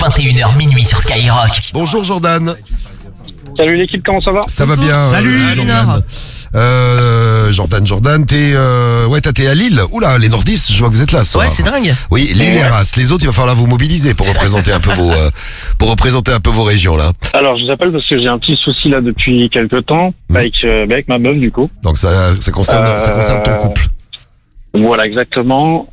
21h minuit sur Skyrock. Bonjour Jordan. Salut l'équipe, comment ça va? Ça va bien. Salut Jordan. Jordan, t'es à Lille. Oula, les nordistes, je vois que vous êtes là ce soir. Ouais, c'est dingue. Oui, Lille et Arras. Les autres, il va falloir vous mobiliser pour représenter un peu vos régions là. Alors je vous appelle parce que j'ai un petit souci là depuis quelques temps avec ma meuf du coup. Donc ça concerne ton couple. Voilà exactement.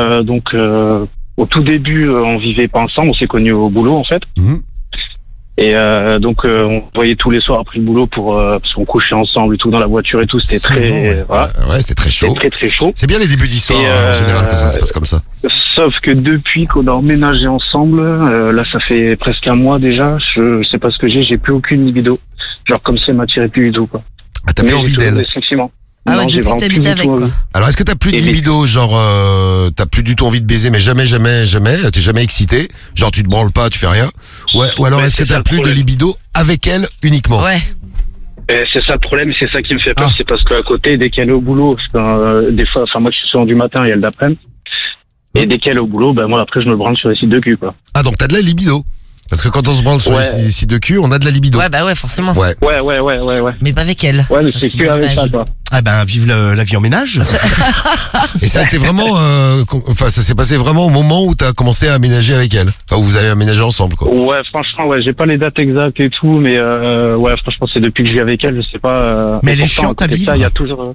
Au tout début on vivait pas ensemble, on s'est connus au boulot en fait. Et on voyait tous les soirs après le boulot parce qu'on couchait ensemble et tout dans la voiture et tout, c'était très c'était très chaud. C'était très chaud. C'est bien les débuts d'histoire en général quand ça se passe comme ça. Sauf que depuis qu'on a emménagé ensemble, là ça fait presque un mois déjà, je sais pas ce que j'ai plus aucune libido. Genre comme si elle m'attirait plus du tout quoi. Ah, t'as plus envie d'elle. Ah ouais, depuis que t'habites avec quoi. Alors est-ce que t'as plus de libido, genre t'as plus du tout envie de baiser mais jamais, t'es jamais excité, genre tu te branles pas, tu fais rien, ou alors est-ce que t'as plus de libido avec elle uniquement? Ouais. C'est ça le problème, c'est ça qui me fait peur, c'est parce qu'à côté, dès qu'elle est au boulot, des fois, moi je suis souvent du matin et elle d'après-midi, et dès qu'elle est au boulot, moi après je me branle sur les sites de cul quoi. Ah donc t'as de la libido? Parce que quand on se branle sur les sites de cul, on a de la libido. Ouais, bah ouais, forcément. Ouais. Mais pas avec elle. Ouais, mais c'est que avec ça, quoi. Ah ben, vive la vie en ménage. Et ça a été vraiment, ça s'est passé vraiment au moment où t'as commencé à aménager avec elle. Enfin, où vous allez aménager ensemble, quoi. Ouais, franchement, j'ai pas les dates exactes et tout, mais franchement, c'est depuis que je vis avec elle, je sais pas. Mais elle est chiante à vivre. Il y a toujours.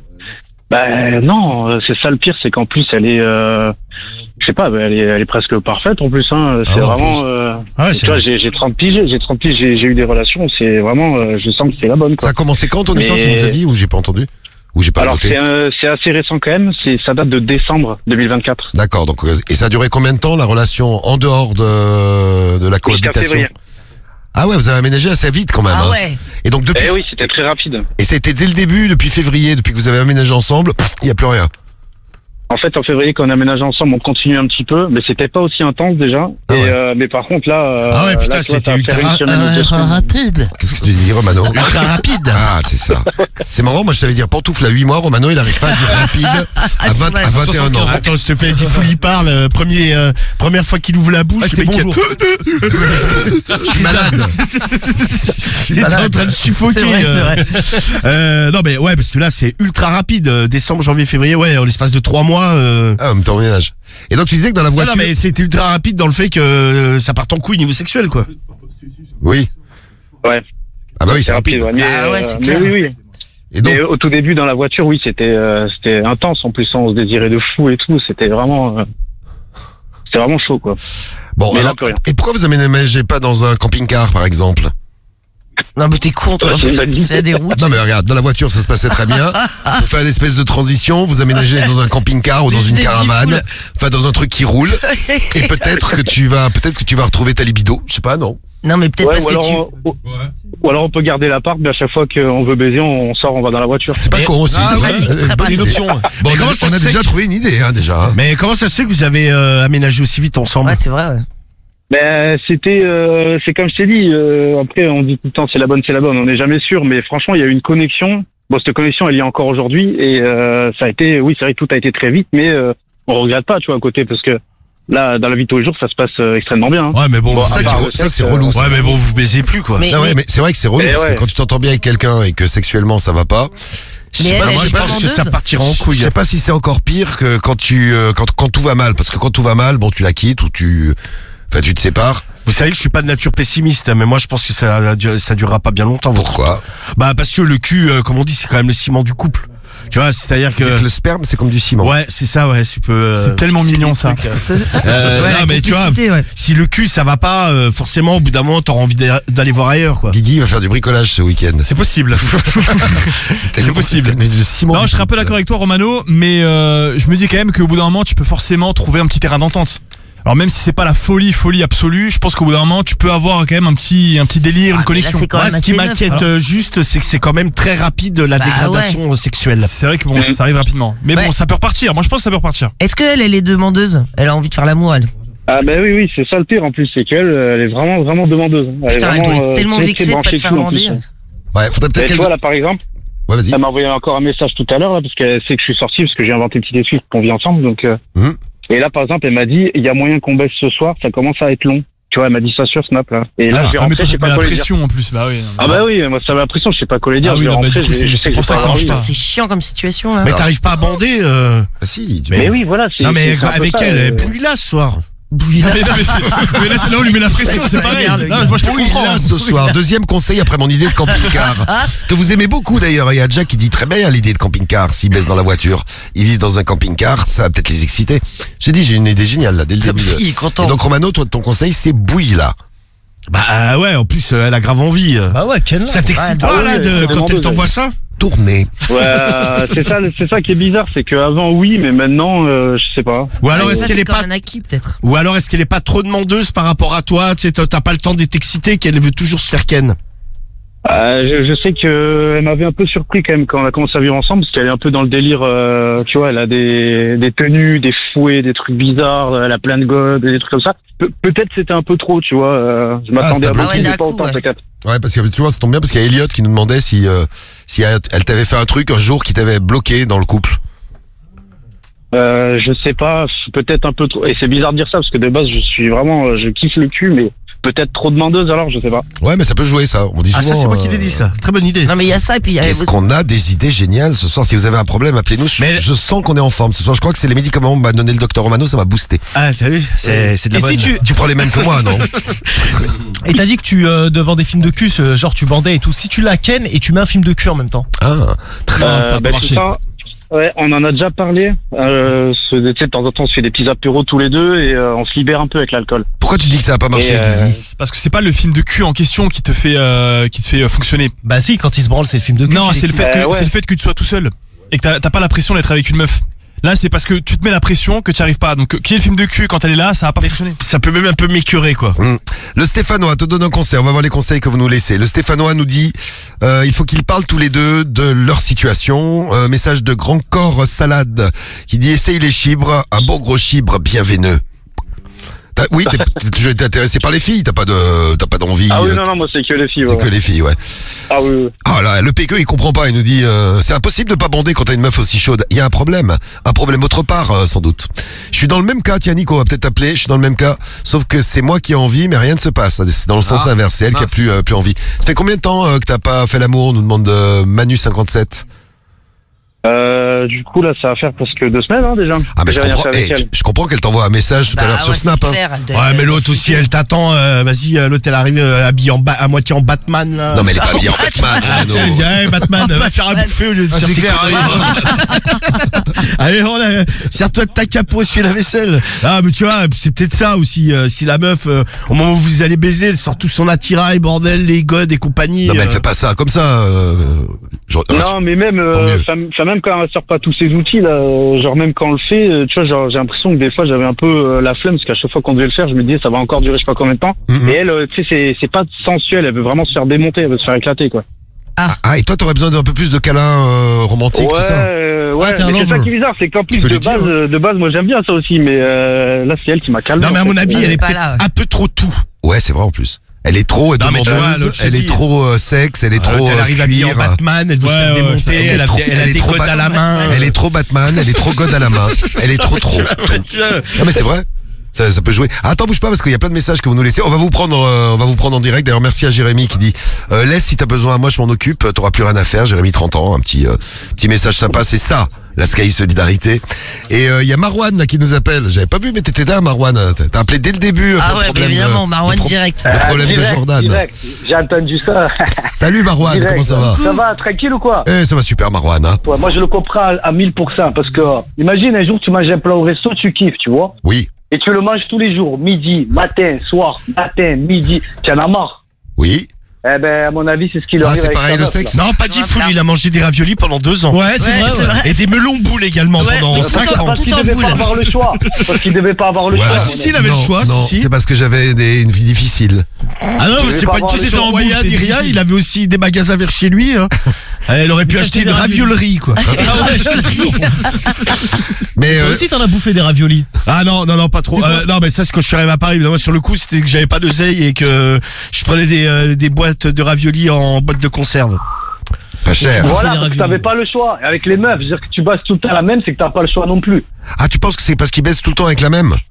Non, c'est ça le pire, c'est qu'en plus elle est, je sais pas, elle est presque parfaite en plus. C'est vraiment. Tu vois, j'ai 30 piges, j'ai eu des relations, c'est vraiment, je sens que c'est la bonne. Quoi. Ça a commencé quand ton histoire, tu nous as dit, ou j'ai pas entendu? Ou j'ai pas noté? Alors c'est assez récent quand même, ça date de décembre 2024. D'accord, donc et ça a duré combien de temps la relation en dehors de la cohabitation? Ah ouais, vous avez aménagé assez vite quand même. Ah ouais. Et donc depuis. Oui, c'était très rapide. Et c'était dès le début, depuis février, depuis que vous avez aménagé ensemble, il y a plus rien. En fait, en février, quand on a aménagé ensemble, on continue un petit peu, mais c'était pas aussi intense déjà. Mais par contre, là, ah ouais, putain, c'était ultra rapide. Qu'est-ce que tu dis, Romano? Ultra rapide. Ah, c'est ça. C'est marrant, moi je savais dire pantoufle à 8 mois, Romano, il arrive pas à dire rapide à 21 ans. Attends, s'il te plaît, dis il parle, première fois qu'il ouvre la bouche, c'est bonjour. Je suis malade. Il était en train de suffoquer. C'est vrai. Non mais ouais, parce que là c'est ultra rapide, décembre, janvier, février, en l'espace de 3 mois. Ah, en même temps, ménage. Et donc tu disais que dans la voiture. Non mais c'était ultra rapide dans le fait que ça part en couille niveau sexuel quoi. Oui. Ouais. Ah bah oui, c'est rapide. C'est clair. Oui. Et donc, au tout début dans la voiture, oui, c'était intense. En plus, on se désirait de fou et tout. C'était vraiment chaud quoi. Bon, mais alors, là, plus rien. et pourquoi vous aménagez pas dans un camping-car par exemple? Non mais t'es con toi, c'est la déroute. Non mais regarde, dans la voiture ça se passait très bien. Pour faire une espèce de transition, vous aménagez dans un camping-car ou dans une caravane, enfin dans un truc qui roule. Et peut-être que tu vas retrouver ta libido, je sais pas, non? Non mais peut-être parce que ou alors on peut garder l'appart, mais à chaque fois qu'on veut baiser, on sort, on va dans la voiture. C'est pas con aussi. C'est une option. Bon, on a déjà trouvé une idée, déjà. Mais comment ça se fait que vous avez aménagé aussi vite ensemble? Ouais, c'est vrai, ouais. C'est comme je t'ai dit, après on dit tout le temps c'est la bonne, on n'est jamais sûr, mais franchement il y a eu une connexion. Bon, cette connexion elle y est encore aujourd'hui et ça a été, oui c'est vrai que tout a été très vite, mais on regrette pas, tu vois, à côté, parce que là dans la vie de tous les jours ça se passe extrêmement bien. Ouais mais bon, ça c'est relou. Ouais mais bon, vous baisez plus quoi. Mais c'est vrai que c'est relou parce que quand tu t'entends bien avec quelqu'un et que sexuellement ça va pas. Moi je pense que ça partira en couille. Je sais pas si c'est encore pire que quand tout va mal, parce que quand tout va mal, bon tu la quittes ou tu te sépares. Vous savez que je suis pas de nature pessimiste, mais moi je pense que ça durera pas bien longtemps. Pourquoi? Parce que le cul, comme on dit, c'est quand même le ciment du couple. Tu vois, c'est-à-dire que le sperme c'est comme du ciment. Ouais, c'est ça, ouais, tu peux. C'est tellement mignon ça. Non mais tu vois, si le cul ça va pas, forcément au bout d'un moment t'auras envie d'aller voir ailleurs quoi. Guigui va faire du bricolage ce week-end. C'est possible. C'est possible. Non, je serais un peu d'accord avec toi Romano, mais je me dis quand même qu'au bout d'un moment tu peux forcément trouver un petit terrain d'entente. Alors même si c'est pas la folie absolue, je pense qu'au bout d'un moment tu peux avoir quand même un petit délire, une connexion. Ce qui m'inquiète juste, c'est que c'est quand même très rapide la dégradation sexuelle. C'est vrai que bon, ça arrive rapidement. Mais bon, ça peut repartir. Moi je pense que ça peut repartir. Est-ce qu'elle est demandeuse? Elle a envie de faire l'amour, elle? Ah oui, c'est ça le pire en plus, c'est qu'elle est vraiment demandeuse. Putain, elle doit être tellement vexée de pas te faire bander. Ouais, faudrait peut-être qu'elle... Tu vois là par exemple, vas-y. Elle m'a envoyé encore un message tout à l'heure là, parce qu'elle sait que je suis sorti, parce que j'ai inventé une petite excuse qu'on vit ensemble, donc... Et là, par exemple, elle m'a dit, il y a moyen qu'on baisse ce soir, ça commence à être long. Tu vois, elle m'a dit ça sur Snap, là. Et là, je vais mais rentrer, toi, je sais ça te met pas la quoi lui dire. pression en plus. Bah oui. Ah bah oui, moi ça m'a l'impression, je sais pas quoi lui dire. Ah oui, je vais non, bah, rentrer, du coup, je c'est sais pour que ça que ça j'ai pas marche envie, pas. là. C'est chiant comme situation là. Mais t'arrives pas à bander Ah si, Mais oui, voilà, c'est. Non mais c'est un peu avec ça, elle, bouille-la ce soir. Mais là, on lui met la pression, c'est pareil. Non, moi, je te comprends. Là, ce soir, deuxième conseil après mon idée de camping-car, que vous aimez beaucoup d'ailleurs. Il y a Jack qui dit très bien l'idée de camping-car. S'ils baissent dans la voiture, ils vivent dans un camping-car, ça va peut-être les exciter. J'ai dit, j'ai une idée géniale là dès le début. Il est content. Et donc Romano, toi, ton conseil, c'est bouille-la. Bah ouais, en plus elle a grave envie. Bah ouais, Ken. Ça t'excite Ah pas ouais, là ouais, quand elle ouais. t'envoie ça? Tournez. Ouais, c'est ça qui est bizarre, c'est qu'avant oui, mais maintenant, je sais pas. Ou alors Ouais, est-ce ça, qu'elle c'est est comme pas un acquis peut-être. Ou alors est-ce qu'elle est pas trop demandeuse par rapport à toi? Tu sais, t'as pas le temps d'être excité, qu'elle veut toujours se faire ken. Je sais que elle m'avait un peu surpris quand même quand on a commencé à vivre ensemble, parce qu'elle est un peu dans le délire, tu vois, elle a des tenues, des fouets, des trucs bizarres, elle a plein de godes, des trucs comme ça. Peut-être c'était un peu trop, tu vois. Je m'attendais à c'est beaucoup, ouais, mais d'un pas coup, autant, ouais. c'est quatre. Ouais, parce que tu vois, ça tombe bien parce qu'il y a Elliot qui nous demandait si elle t'avait fait un truc un jour qui t'avait bloqué dans le couple. Je sais pas, peut-être un peu trop. Et c'est bizarre de dire ça parce que de base je kiffe le cul, mais peut-être trop demandeuse alors, je sais pas. Ouais, mais ça peut jouer ça. On dit Ah souvent. ça c'est moi qui l'ai dit ça. Très bonne idée. Non mais il y a ça et puis il y a Qu'est-ce qu'on a des idées géniales ce soir. Si vous avez un problème, appelez-nous. Mais- Je sens qu'on est en forme ce soir. Je crois que c'est les médicaments que m'a donné le docteur Romano, ça m'a boosté. Ah t'as vu, c'est de la Et si bonne. Tu prends les mêmes que moi, non? Et t'as dit que tu devant des films de cul, genre tu bandais et tout. Si tu la ken et tu mets un film de cul en même temps. Ah, Non, ça va pas C'est marcher. ça. Ouais, on en a déjà parlé. Tu sais, de temps en temps, on se fait des petits apéros tous les deux et on se libère un peu avec l'alcool. pourquoi tu dis que ça a pas marché, Et, Guigui Parce que c'est pas le film de cul en question qui te fait fonctionner. Bah si, quand il se branle, c'est le film de cul. Non, qui c'est le décide. fait que ouais. c'est le fait que tu sois tout seul et que t'as pas la pression d'être avec une meuf. Là, c'est parce que tu te mets la pression que tu arrives pas. Donc, qui est le film de cul quand elle est là, ça va pas fonctionner. Ça peut même un peu m'écœurer quoi. Le Stéphanois te donne un conseil. On va voir les conseils que vous nous laissez. Le Stéphanois nous dit il faut qu'ils parlent tous les deux de leur situation. Message de Grand Corps Salade qui dit essaye les chibres, un bon gros chibre bien veineux. Oui, t'es toujours été intéressé par les filles. T'as pas d'envie. Ah oui, non, moi c'est que les filles. C'est Ouais. que les filles, ouais. Ah oui, oui. Ah là, le PQ il comprend pas, il nous dit c'est impossible de pas bander quand t'as une meuf aussi chaude. Il y a un problème autre part sans doute. Je suis dans le même cas, tiens Nico va peut-être t'appeler, je suis dans le même cas, sauf que c'est moi qui ai envie mais rien ne se passe, c'est dans le sens inverse, c'est elle qui a plus envie. Ça fait combien de temps que t'as pas fait l'amour, nous demande Manu57. Du coup, là, ça va faire presque 2 semaines, hein, déjà. Ah mais J'ai rien fait avec elle. je comprends qu'elle t'envoie un message tout à l'heure sur Snap. Ouais mais l'autre aussi elle t'attend, vas-y l'autre elle arrive habillée à moitié en Batman là. Non mais elle est pas habillée en Batman. Ah Romano. tiens, elle dit, hey, Batman, va faire à bouffer au lieu de Ah, faire c'est tes clair, conneries. Allez, on là, sers-toi de ta capo, essuie la vaisselle. Ah, mais tu vois, c'est peut-être ça aussi. Si la meuf, au moment où vous allez baiser, elle sort tout son attirail, bordel, les godes et compagnie. Non mais elle fait pas ça comme ça. Non, mais même, Tant mieux. même quand elle sort pas tous ses outils, là, genre même quand on le fait, tu vois, genre, j'ai l'impression que des fois j'avais un peu la flemme, parce qu'à chaque fois qu'on devait le faire, je me disais ça va encore durer je sais pas combien de temps. Mhm. Et elle, tu sais, c'est pas sensuel, elle veut vraiment se faire démonter, elle veut se faire éclater, quoi. Ah et toi t'aurais besoin d'un peu plus de câlins romantiques tout ça. Ouais, t'es un mais c'est ça lover. qui est bizarre, c'est qu'en plus peux de lui dire, base, moi j'aime bien ça aussi, mais là c'est elle qui m'a calmé. Non, mais à en fait. mon avis, elle est pas peut-être là, ouais. un peu trop tout. Ouais c'est vrai en plus. Elle est trop Non, mais tu vois, demandeuse, l'autre, je te elle est dis. trop sexe, elle est trop Elle arrive habillée en cuir. Batman, elle veut se Ouais, faire ouais, démonter, ça, elle a des trop godes à la main. Elle est trop Batman, elle est trop god à la main. Elle est trop. Non mais c'est vrai. Ça peut jouer. Ah, attends, bouge pas parce qu'il y a plein de messages que vous nous laissez. On va vous prendre en direct. D'ailleurs, merci à Jérémy qui dit laisse si t'as besoin. Moi, je m'en occupe. T'auras plus rien à faire. Jérémy, 30 ans. Un petit message sympa. C'est ça, la Sky Solidarité. Et il y a Marwan là qui nous appelle. J'avais pas vu, mais t'étais là, Marwan. T'as appelé dès le début. Ah pour le ouais, problème, évidemment, Marwan direct. Le problème de Direct, Jordan. direct. J'ai entendu ça. Salut Marwan, Direct. comment ça va Ça va, tranquille ou quoi? Ça va super, Marwan. Hein. Ouais, moi je le comprends à 1000%, parce que imagine un jour tu manges un plat au resto, tu kiffes, tu vois, Oui, et tu le manges tous les jours, midi, matin, soir, matin, midi, tu en as marre. oui. Eh ben à mon avis c'est ce qui leur Ah, arrive c'est avec pareil, sa le meuf, sexe. là. Non, pas dit fou, il a mangé des raviolis pendant 2 ans. Ouais, c'est Ouais, vrai. c'est ouais. vrai. Et des melons boules également Ouais, pendant mais 5 pourtant, ans. Parce qu'il tout en devait boule. pas avoir le choix. Parce qu'il devait pas avoir le Ouais. choix. Ah, à mon si, avis. il avait le Non, choix, non, si. c'est parce que j'avais une vie difficile. Ah non, Tu c'est veux pas pas une avoir le question choix. moyenne, C'était ni rien. difficile. Il avait aussi des magasins vers chez lui. Hein. Elle aurait pu ça, acheter c'était une des raviolerie, quoi. Mais Toi aussi, t'en as bouffé des raviolis. Ah non, pas trop. Non, mais ça, c'est quand je suis arrivé à Paris. Évidemment, sur le coup, c'était que j'avais pas d'oseille et que je prenais des boîtes de raviolis en boîte de conserve. pas cher. Des Voilà, parce que raviolis. t'avais pas le choix. Avec les meufs, dire que tu bosses tout le temps la même, c'est que t'as pas le choix non plus. Ah, tu penses que c'est parce qu'ils baissent tout le temps avec la même?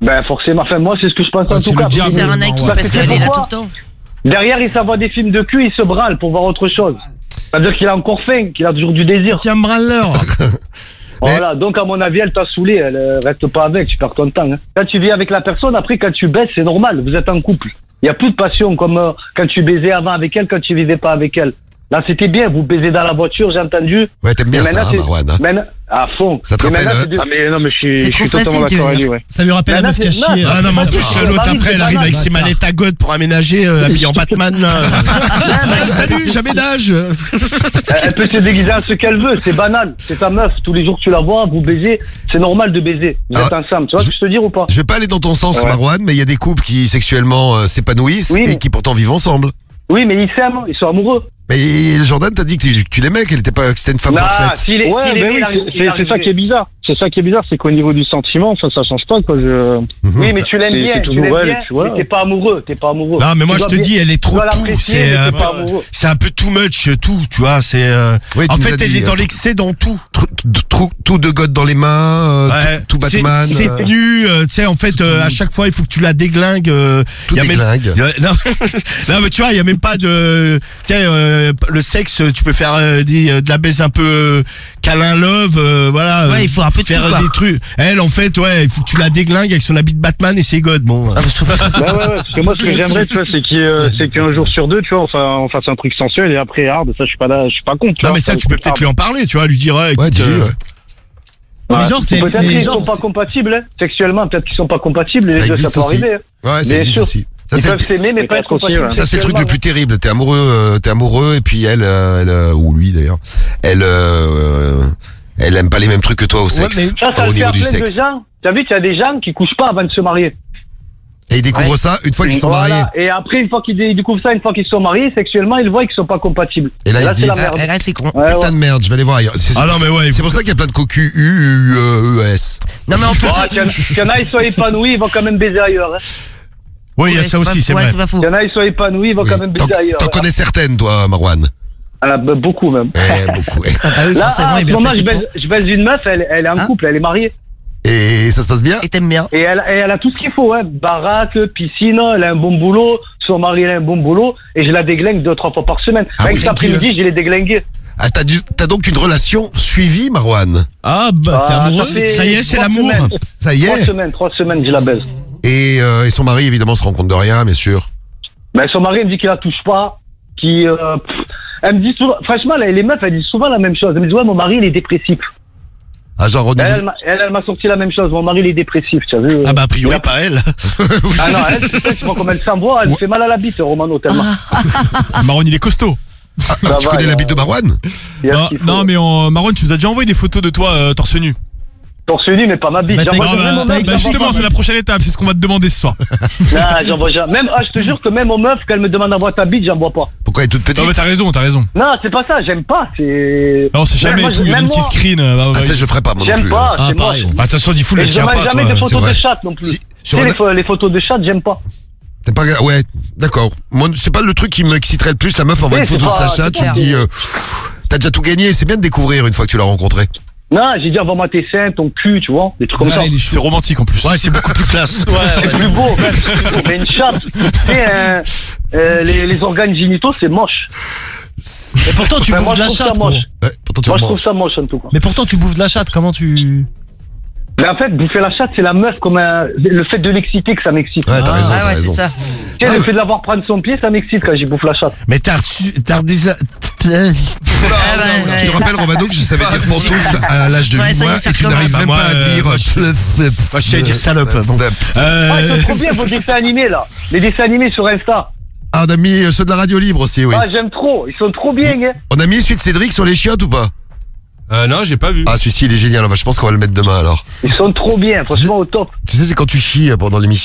Ben forcément, enfin moi c'est ce que je pense en tu tout le cas. dis, C'est un acquis Parce parce que qu'elle est là pourquoi tout le temps. Derrière il s'envoie des films de cul, il se branle pour voir autre chose. C'est-à-dire qu'il a encore faim, qu'il a toujours du désir. Tiens, branleur. Voilà, donc à mon avis elle t'a saoulé, elle reste pas avec, tu perds ton temps. Hein. Quand tu vis avec la personne, après quand tu baisses c'est normal, vous êtes en couple. Il y a plus de passion comme quand tu baisais avant avec elle, quand tu vivais pas avec elle. Là c'était bien, vous baisez dans la voiture, j'ai entendu. Ouais, t'aimes bien Mais ça, maintenant, hein, Marwan. Hein. Maintenant, à fond. Ça te Mais rappelle, maintenant, c'est hein. de- Ah mais non mais je C'est suis trop totalement facile, tu d'accord veux avec lui, dire. ouais. Ça lui rappelle la Mais meuf là, c'est- cachée. non, Ah non, mais en plus, ça l'autre va, après, c'est elle arrive banal. avec ses manettes à God pour aménager, habillée en Batman, là. Salut, j'aménage. Elle peut se déguiser en ce qu'elle veut, c'est banal. C'est ta meuf, tous les jours tu la vois, vous baisez, c'est normal de baiser. Vous êtes ensemble, tu vois ce que je te dire ou pas? Je vais pas aller dans ton sens, Ouais. Marwan, mais il y a des couples qui sexuellement s'épanouissent Oui, et mais- qui pourtant vivent ensemble. Oui, mais ils s'aiment, ils sont amoureux. Mais Jordan t'a dit que tu l'aimais, qu'elle était pas, que c'était une femme parfaite. s'il est, Ouais, s'il ben aimait, oui, il arrive- il c'est arrive- ça qui est bizarre. C'est ça qui est bizarre, c'est qu'au niveau du sentiment, ça change pas, quoi. Oui, mais tu l'aimes C'est- bien, c'est tu toujours l'aimes elle, bien, tu vois. mais t'es pas amoureux, Non, mais moi, Tu je dois te bien- dis, elle est tu trop dois tout. l'apprécier, C'est mais un t'es pas amoureux. c'est un peu too much, tout, tu vois. C'est, Oui, tu en nous fait, as elle dit, est dans l'excès dans tout. Tout de God dans les mains, Ouais, tout Batman. C'est nu, tu sais, en fait, à chaque fois, il faut que tu la déglingues. Tout y a même- déglingue. y a- non, non, mais tu vois, il y a même pas de, tu sais, le sexe, tu peux faire de la baise un peu câlin love, voilà. Ouais, il faut un peu de faire tout, quoi. des trucs. Elle, en fait, ouais, il faut que tu la déglingues avec son habit de Batman et ses godes. Bon. Ah, Bah ouais, parce que moi, ce que j'aimerais, tu vois, c'est qu'un jour sur deux, tu vois, on fasse un truc sensuel et après hard. Ça, je suis pas là, je suis pas contre. tu Non, vois, mais ça, tu peux peut-être lui en parler, tu vois, lui dire, Ouais, écoute, dis-lui, ouais. Mais genre, c'est. Peut-être mais qu'ils genre, sont pas c'est- compatibles, hein. Sexuellement, peut-être qu'ils sont pas compatibles, et Ça les deux, ça existe peut aussi. arriver. hein. Ouais, ça Bien existe sûr. aussi. Ça, Ils c'est peuvent s'aimer, mais pas être compatibles. ça, c'est le truc le sexuellement. plus terrible. T'es amoureux, et puis elle, ou lui d'ailleurs, elle aime pas les mêmes trucs que toi au sexe. mais Ça Pas le au fait niveau à du plein de sexe. gens. T'as vu, il y a des gens qui couchent pas avant de se marier. Et ils découvrent ça une fois qu'ils sont Voilà. mariés. Et après, une fois qu'ils découvrent ça, une fois qu'ils sont mariés, sexuellement, ils voient qu'ils sont pas compatibles. Et là, ils se c'est disent, la merde. Et là, c'est con. Ouais, ouais. putain de merde, je vais aller voir ailleurs. Ah non, mais ouais, il C'est faut- pour ça qu'il y a plein de cocus ES. Non, mais en plus. Qu'il y en a, ils sont épanouis, ils vont quand même baiser ailleurs. Hein. Oui, il y a Ouais, ça pas- aussi, c'est ouais, vrai. c'est pas faux. Il y en a, ils sont épanouis, ils vont quand même T'en baiser ailleurs. t'en connais certaines, toi, Marwan. Ah, bah, beaucoup même. Beaucoup. Ouais. Ah bah oui, Là, forcément, en il est ce bien moment, placé pour. je baise une meuf, elle est en Hein couple, elle est mariée. Et ça se passe bien. Et t'aimes bien. Et elle a tout ce qu'il faut, hein. Baraque, piscine, elle a un bon boulot, son mari a un bon boulot, et je la déglingue 2-3 fois par semaine. Ah Rien oui, que cet après-midi, je l'ai déglingué. Ah, t'as donc une relation suivie, Marwan. Ah, bah, t'es Ah, amoureux? fait Ça y est, c'est 3 l'amour. semaines. Ça y est. 3 semaines, je la baise. Et son mari, évidemment, se rend compte de rien, bien sûr. Ben, son mari, elle me dit qu'il la touche pas, elle me dit souvent, franchement, les meufs, elles disent souvent la même chose. Elles me disent, ouais, mon mari, il est dépressif. Ah, genre, au niveau- Elle m'a sorti la même chose. Mon mari, il est dépressif, tu as vu. Ah bah, a priori, pas elle. Ah non, elle, tu vois comme elle s'envoie, elle me fait mal à la bite, Romano, tellement. Marwan, il est costaud. Ça tu va, connais il y la a- bite de Marwan? il y a Non, ce qu'il faut. non, mais Marwan, tu nous as déjà envoyé des photos de toi torse nu. Torse nu, mais pas ma bite. Bah, J'envoie t'as- même aux bah, meufs, Bah j'envoie justement, pas- c'est la prochaine étape, c'est ce qu'on va te demander ce soir. Non, j'envoie jamais. Même, je te jure que même aux meufs, quand elles me demandent d'envoyer ta bite, j'envoie pas. Pourquoi elle est toute petite? Non, mais t'as raison. Non, c'est pas ça, j'aime pas, c'est. Non, c'est jamais Même et tout, il y a même une petite moi, screen. Ah, ça, je ferai pas, moi non J'aime plus. pas, Ah, c'est moche. pareil. Bah, attention, du fou, Et le je tient demande pas, jamais toi. de c'est photos vrai. de chatte non plus. Si, Tu sur sais, un- les photos de chatte, j'aime pas. T'es pas, ouais, d'accord. Moi, c'est pas le truc qui m'exciterait le plus. La meuf envoie Oui, une photo de c'est sa pas- chatte, c'est tu me clair. dis, t'as déjà tout gagné. C'est bien de découvrir une fois que tu l'as rencontré. Non, j'ai dit envoie-moi tes seins, ton cul, tu vois, des trucs comme ça. Ouais, il est C'est chaud. romantique en plus. Ouais, c'est beaucoup plus classe. C'est plus beau, même. Mais une chatte, tu sais, les organes génitaux, c'est moche. Mais pourtant, tu Enfin, bouffes de la je trouve ça chatte, moche. gros. Ouais, pourtant tu Moi, je trouve remanges. ça moche, en tout cas. Mais pourtant, tu bouffes de la chatte. Comment tu. Mais en fait, bouffer la chatte, c'est la meuf comme le fait de l'exciter que ça m'excite. Ouais, t'as raison, Ah t'as ouais, c'est raison. ça. Tu sais, le fait de l'avoir prendre son pied, ça m'excite quand j'y bouffe la chatte. Mais t'as reçu, Ah bah, Je te ouais. rappelle, Romano, que je savais dire pantoufle à l'âge de Ouais, 8 ça y est, mois ça et tu recommence. n'arrives même Bah, pas à moi, dire. moi, je sais dire salope. Bon. Ah, ils sont trop bien vos dessins animés, là. Les dessins animés sur Insta. Ah, on a mis ceux de la radio libre aussi, oui. Ah, j'aime trop. Ils sont trop bien, hein. On a mis celui de Cédric sur les chiottes ou pas? Non, j'ai pas vu. Ah, celui-ci, il est génial. Je pense qu'on va le mettre demain alors. Ils sont trop bien, franchement, au top. Tu sais, c'est quand tu chies pendant l'émission.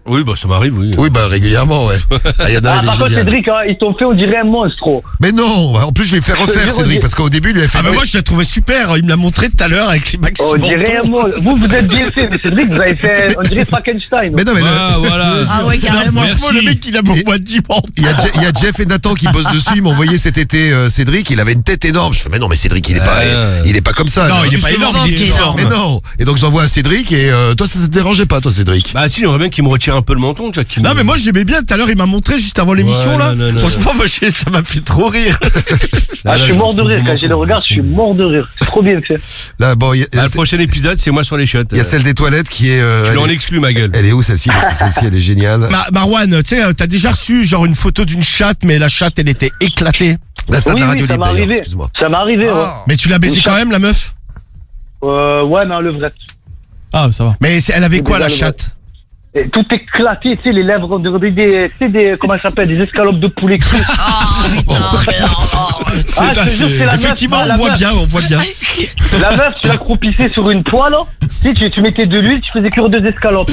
Oui, bah ça m'arrive, oui. Oui, bah régulièrement, ouais. Il y en a un, il est par contre, génial. Cédric, hein, ils t'ont fait, on dirait un monstre. Mais non, en plus je l'ai fait refaire Cédric parce qu'au début il lui a fait. Ah bah moi je l'ai trouvé super, il me l'a montré tout à l'heure avec les maxi On dirait un monstre. Vous êtes bien fait, mais Cédric, vous avez fait, on dirait Frankenstein. Mais non, mais Voilà. Ah ouais, carrément. Franchement le mec il a mon boîte 10 bandes. il y a Jeff et Nathan qui bossent dessus, ils m'ont envoyé cet été Cédric, il avait une tête énorme. Je fais mais non mais Cédric il est pas comme ça. Non, il est juste pas le énorme, ventre il est qui est énorme. Mais non. Et donc j'envoie à Cédric et toi ça te dérangeait pas toi Cédric? Bah si, j'aimerais bien qu'il me retire un peu le menton, tu vois. Non mais moi j'aimais bien, tout à l'heure il m'a montré juste avant l'émission Ouais, là. non, Franchement moi, ça m'a fait trop rire. Ah, je suis mort de rire. Quand j'ai le regard, je suis mort de rire. C'est trop bien fait. Là bon, Le prochain épisode, c'est moi sur les shots. il y a celle des toilettes qui est. Tu elle l'en est- exclus, ma gueule. Elle est où celle-ci? Parce que celle-ci elle est géniale. Marwan, tu sais, t'as déjà reçu genre une photo d'une chatte mais la chatte elle était éclatée. Là c'est de la Oui, radio oui, ça libre m'est d'ailleurs, arrivé. excuse-moi. Ça m'est arrivé, ouais. Mais tu l'as baisé quand même la meuf? Ouais, mais en levrette. Ah, ça va. Mais elle avait C'est quoi la déjà le chatte? Et tout éclaté, tu sais, les lèvres, on dirait des, tu sais, des, comment ça s'appelle, des escalopes de poulet cru. Ah, putain, mais non. Ah, je te jure, c'est la meuf, Effectivement la on voit meuf. bien, on voit bien. La meuf, tu l'accroupissais sur une poêle, là. Tu mettais de l'huile, tu faisais cuire 2 escalopes.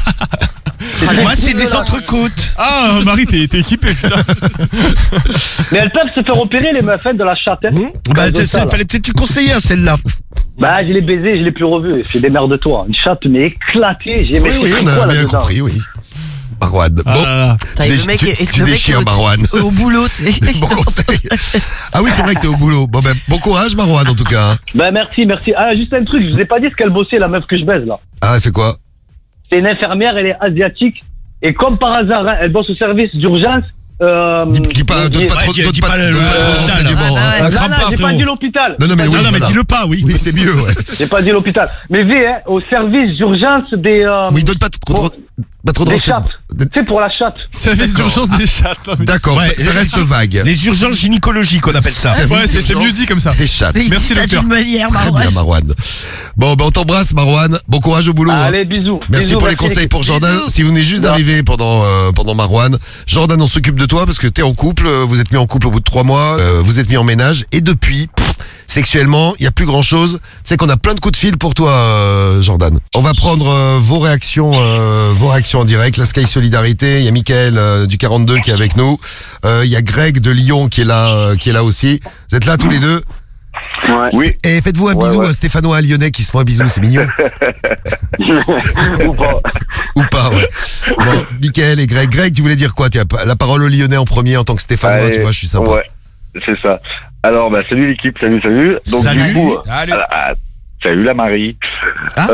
Moi c'est des entrecôtes. Ah, Marie, t'es équipé, putain. Mais elles peuvent se faire opérer, les meufs, de la chatte, hein. Bah Elles ont ça, là. fallait peut-être tu conseiller à celle-là. Bah, je l'ai baisé, je l'ai plus revu. C'est des merdes de toi. Une chatte, mais éclatée. J'ai Oui, mis oui, on a bien compris, oui. Marwan. Ah Bon, là là. Putain, et le mec, tu déchires, Marwan. au boulot, tu sais. Bon conseil. Ah oui, c'est vrai que t'es au boulot. Bon ben, bon courage, Marwan, en tout cas. Bah, merci. Ah, juste un truc, je vous ai pas dit ce qu'elle bossait, la meuf que je baise, là. Ah, elle fait quoi? C'est une infirmière, elle est asiatique. Et comme par hasard, hein, elle bosse au service d'urgence. Dis pas, donne pas trop dis donne pas pas le- trop le- d'enseignements. Ah, hein. bah, Non, non, j'ai pas dit l'hôpital. Non, mais oui, Non mais voilà. dis-le pas, oui. Oui, c'est mieux, ouais. J'ai pas dit l'hôpital. Mais V, hein, au service d'urgence des. Oui, donne pas trop de des chattes. renseignements. Tu sais, pour la chatte. Service d'urgence des chattes. Non, mais- D'accord, Ouais, ça reste vague. Les urgences gynécologiques on appelle ça. Ouais, c'est mieux dit comme ça. Des chattes. Mais il Merci, dit ça docteur. d'une manière, Très Marwan. bien, Marwan. Bon, ben on t'embrasse, Marwan. Bon courage au boulot. hein. Allez, bisous. Merci Bisous, pour les conseils pour Jordan. Bisous. Si vous venez juste d'arriver pendant Marwan, Jordan, on s'occupe de toi parce que t'es en couple. Vous êtes mis en couple au bout de 3 mois. Vous êtes mis en ménage et depuis, sexuellement, il y a plus grand chose. Tu sais qu'on a plein de coups de fil pour toi, Jordan. On va prendre vos réactions en direct. La Sky Solidarité. Il y a Mickaël du 42 qui est avec nous. Il y a Greg de Lyon qui est là aussi. Vous êtes là tous les deux. Ouais. Oui, Et faites-vous un bisou à Stéphanois et à Lyonnais qui se font un bisou, c'est mignon. ou pas. Ou pas, ouais. Bon, Mickaël et Greg. Greg, tu voulais dire quoi? Tiens, la parole aux Lyonnais en premier en tant que Stéphanois, Allez, tu vois, je suis sympa. Ouais, c'est ça. Alors, bah, salut l'équipe, salut. Donc, Salut. du coup, Salut. salut la Marie. Ah.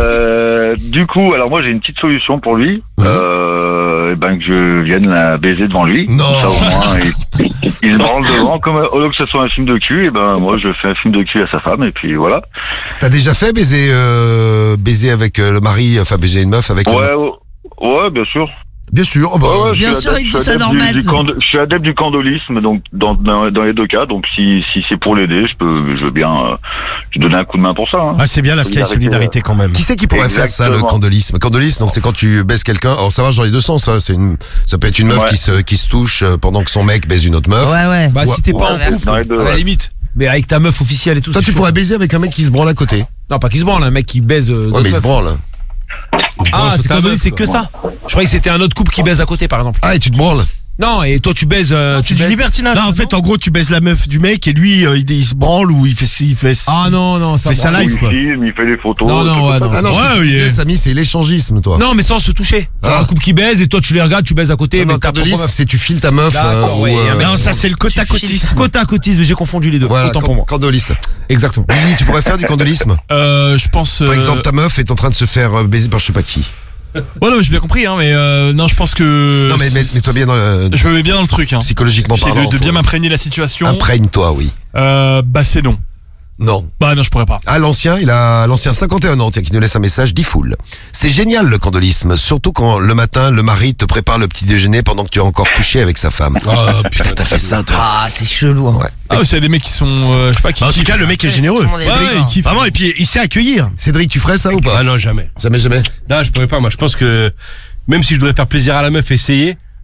Du coup, alors moi j'ai une petite solution pour lui. Ben que je vienne la baiser devant lui. Non. Comme ça, au moins, il se branle devant. Comme au lieu que ce soit un film de cul, et ben moi je fais un film de cul à sa femme et puis voilà. T'as déjà fait baiser avec le mari, enfin baiser une meuf avec le mari? Ouais, bien sûr. Bien sûr. Oh, bah, Ouais, Bien je suis sûr, adepte- il dit je suis ça adepte normal, du ça. je suis adepte du candolisme, donc dans les deux cas. Donc si c'est pour l'aider, je veux bien lui donner un coup de main pour ça. Hein. Ah c'est bien la Sky Solidarité quand même. Qui c'est qui pourrait faire ça, le Exactement. candolisme? Candolisme, donc c'est quand tu baises quelqu'un. Alors ça marche dans les deux sens. Hein. Ça peut être une meuf Ouais. qui se touche pendant que son mec baise une autre meuf. Ouais, ouais. Bah, si t'es pas en Ouais, couple, dans les deux, à la ouais. limite. Mais avec ta meuf officielle et tout. Toi, c'est tu chaud. pourrais baiser avec un mec qui se branle à côté. Non, pas qui se branle, un mec qui baise. Ouais, mais il se branle. Ah, c'est comme c'est que ça. Je croyais que c'était un autre couple qui baise à côté, par exemple. Ah, et tu te branles? Non, et toi tu baises. C'est du libertinage. Non, en fait, en gros, tu baises la meuf du mec et lui, il se branle ou il fait Ah non, ça fait sa va. live, quoi. Il filme, il fait des photos. Non, non, tout ouais, ça. non. Ah non, ce que Ouais, tu oui. disais, Samy, c'est l'échangisme, toi. Non, mais sans se toucher. Genre Ah. un couple qui baise et toi tu les regardes, tu baises à côté. Non, mais t'as candolisme, pas c'est tu files ta meuf. D'accord, ouais, ou, et un mec- Non, ça c'est le côte à côtisme. Côte à côtisme, j'ai confondu les deux. Voilà, Autant pour moi. candolisme. Exactement. Lily, tu pourrais faire du candolisme? Je pense. Par exemple, ta meuf est en train de se faire baiser par je sais pas qui. Ouais, non, j'ai bien compris, hein, mais non, je pense que. Non, mais mets-toi bien dans le. Je me mets bien dans le truc, hein. Psychologiquement J'essaie parlant. de bien faut- m'imprégner de la situation. Imprègne-toi, oui. Bah, c'est non. Non. Bah, non, je pourrais pas. Ah, l'ancien 51 ans, tiens, qui nous laisse un message, dit full. C'est génial le candolisme, surtout quand le matin, le mari te prépare le petit déjeuner pendant que tu es encore couché avec sa femme. Oh, Putain, t'as fait ça, toi. Ah, c'est chelou. Hein. Ouais. Ah, mais c'est des mecs qui sont. Je sais pas qui. En tout cas, le mec est généreux. Tout le monde est Ouais, d'accord. il kiffe. Vraiment, et puis il sait accueillir. Cédric, tu ferais ça ou pas? Ah non, jamais. Jamais. Non, je pourrais pas. Moi, je pense que même si je devrais faire plaisir à la meuf, essayer,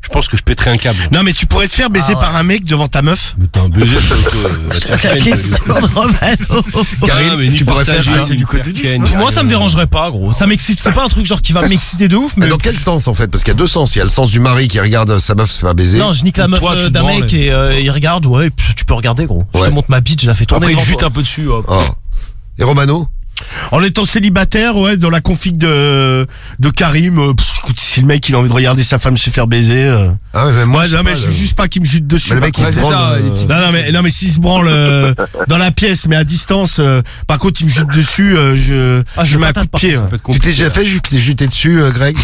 Je pense que je pèterais un câble. Non, mais tu pourrais te faire baiser par un mec devant ta meuf. Mais t'es un baiser, La question de Romano. Karim, tu pourrais faire ça. C'est du code de 10. Moi, ça me dérangerait pas, gros. Ça m'excite. C'est pas un truc genre qui va m'exciter de ouf. Mais dans quel sens en fait? Parce qu'il y a deux sens. Il y a le sens du mari qui regarde sa meuf se faire baiser. Non, je nique la meuf d'un mec et il regarde. Ouais, tu peux regarder, gros. Je te montre ma bite, je la fais tourner. Après, il jute un peu dessus. Oh. Et Romano? En étant célibataire, ouais, dans la config de Karim, écoute, si le mec il a envie de regarder sa femme se faire baiser. Ah ouais, mais moi, non, mais je suis juste pas qu'il me jute dessus. Mais le mec il se branle. Non, mais s'il se branle dans la pièce, mais à distance, par contre il me jute dessus, je mets un coup de pied. Tu t'es déjà fait juter dessus, Greg?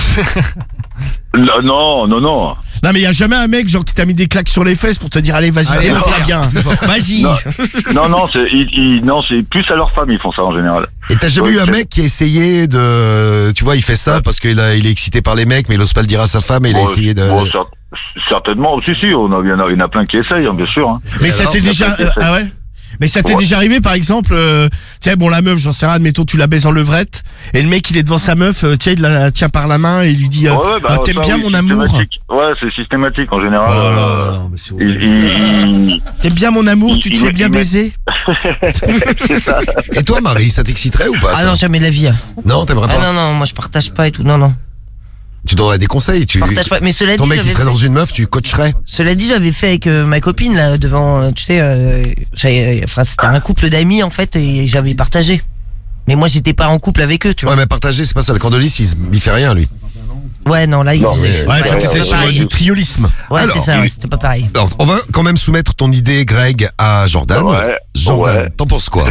Non. Non, mais il y a jamais un mec genre qui t'a mis des claques sur les fesses pour te dire allez, vas-y, démontre-la bien. Vas-y. Non, c'est plus à leur femme ils font ça en général. Et t'as jamais eu un mec qui a essayé de, tu vois, il fait ça parce qu'il est excité par les mecs, mais il ose pas le dire à sa femme et il a essayé de. Certainement, si, il y en a plein qui essayent, hein, bien sûr. Hein. Mais ça t'est déjà, ah ouais? Mais ça t'est déjà arrivé, par exemple, tiens, bon, la meuf, j'en sais rien, admettons, tu la baises en levrette, et le mec, il est devant sa meuf, tiens, il la tient par la main, et il lui dit, t'aimes bien mon amour? Ouais, c'est systématique, en général. T'aimes bien mon amour, tu te fais bien baiser? C'est ça. Et toi, Marie, ça t'exciterait ou pas? Ah non, jamais de la vie. Non, t'aimerais pas? Ah non, moi je partage pas et tout, non. Tu donnerais des conseils, Je partage pas, mais cela dit, ton mec qui serait dans une meuf, tu coacherais? Cela dit, j'avais fait avec ma copine là devant, tu sais, c'était un couple d'amis en fait et j'avais partagé. Mais moi j'étais pas en couple avec eux, tu vois. Ouais, mais partager, c'est pas ça. Le Candelis, il fait rien, lui. Ouais, non, là, il faisait. Ouais, toi, t'étais sur du triolisme. Ouais, c'est ça, c'était pas pareil. Alors, on va quand même soumettre ton idée, Greg, à Jordan. Jordan, t'en penses quoi?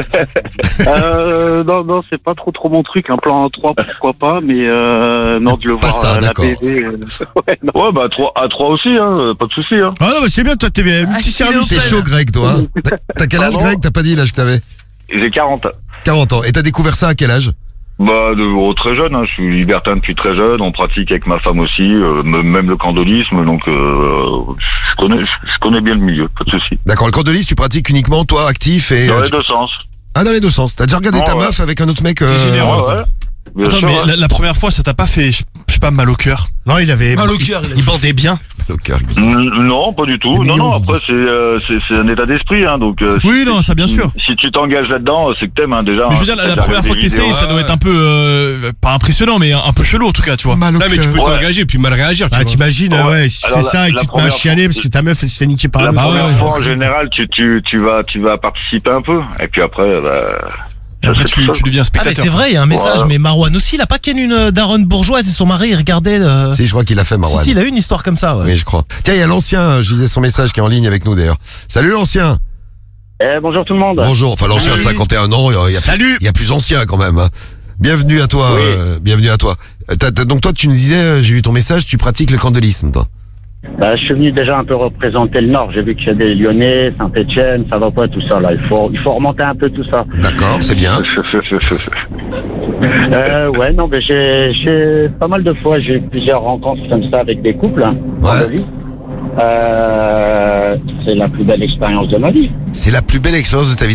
Non, c'est pas trop mon truc. Un plan à 3, pourquoi pas, mais non, de le Pas voir ça, la d'accord. baiser. Ouais, bah à 3 aussi, hein, pas de souci. Hein. Ah non, mais c'est bien, toi, t'es multi-service. C'est chaud, Greg, toi. T'as quel âge, Greg? T'as pas dit l'âge que t'avais? J'ai 40. 40 ans. Et t'as découvre ça à quel âge? Bah, très jeune, hein. Je suis libertin depuis très jeune. On pratique avec ma femme aussi, même le candolisme. Donc, je connais bien le milieu, pas de souci. D'accord. Le candolisme, tu pratiques uniquement, toi, actif et. Dans les deux sens. Ah, dans les deux sens. T'as déjà regardé ta meuf avec un autre mec? généreux. Bien Attends, sûr, mais la première fois, ça t'a pas fait, je sais pas, mal au cœur? Non, il avait. Mal au cœur, Il bandait bien. Au cœur. Non, pas du tout. Non, après, c'est un état d'esprit, hein. Donc, Oui, non, ça, bien sûr. Si tu t'engages là-dedans, c'est que t'aimes, hein, déjà. Mais je veux dire, la première fois que t'essayes, ça doit être un peu, pas impressionnant, mais un peu chelou, en tout cas, tu vois. Mal au Là, mais tu cœur. peux t'engager puis mal réagir, tu Bah, vois. t'imagines, si tu Alors, fais ça et la qu'il te met un première chialer fois, parce que ta meuf, elle se fait niquer par La un mec. première fois, en général, tu vas participer un peu. Et puis après, Et après, tu deviens Ah, mais spectateur. c'est vrai, il y a un message, mais Marwan aussi, il a pas ken une daronne bourgeoise et son mari, il regardait. Si, je crois qu'il a fait, Marwan. Si, il a eu une histoire comme ça, ouais. Oui, je crois. Tiens, il y a l'ancien, je lisais son message qui est en ligne avec nous d'ailleurs. Salut l'ancien. Bonjour tout le monde. Bonjour. Enfin, l'ancien, 51 ans. Salut. Il y a plus ancien quand même. Hein. Bienvenue à toi. Bienvenue à toi. Donc toi, tu nous disais, j'ai lu ton message, tu pratiques le candelisme, toi. Bah, je suis venu déjà un peu représenter le Nord. J'ai vu qu'il y a des Lyonnais, Saint-Etienne, ça va pas tout ça là. Il faut remonter un peu tout ça. D'accord, c'est bien. Ouais, non, mais j'ai pas mal de fois, j'ai eu plusieurs rencontres comme ça avec des couples. Hein, dans ma vie. C'est la plus belle expérience de ma vie. C'est la plus belle expérience de ta vie.